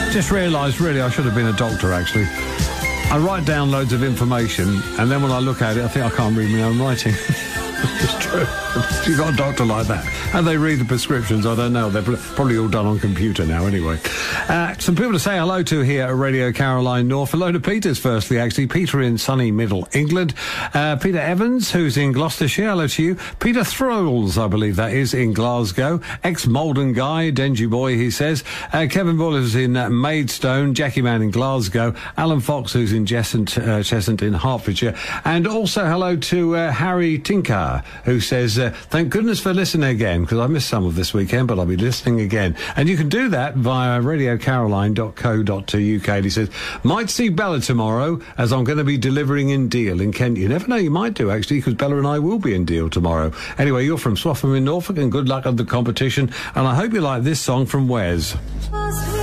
Just realised, really, I should have been a doctor, actually. I write down loads of information, and then when I look at it, I think I can't read my own writing. It's true. If you've got a doctor like that, and they read the prescriptions, I don't know. They're probably all done on computer now, anyway. Some people to say hello to here at Radio Caroline North. Hello to Peter's, firstly, actually. Peter in sunny Middle England. Peter Evans, who's in Gloucestershire. Hello to you. Peter Throlls, I believe that is, in Glasgow. Ex-Malden guy, Dengie boy, he says. Kevin Buller's in Maidstone. Jackie Man in Glasgow. Alan Fox, who's in Cheshunt in Hertfordshire. And also hello to Harry Tinker, who says, thank goodness for listening again, because I missed some of this weekend, but I'll be listening again. And you can do that via radiocaroline.co.uk. He says, might see Bella tomorrow, as I'm going to be delivering in Deal in Kent. You never know, you might do, actually, because Bella and I will be in Deal tomorrow. Anyway, you're from Swaffham in Norfolk, and good luck at the competition. And I hope you like this song from Wes.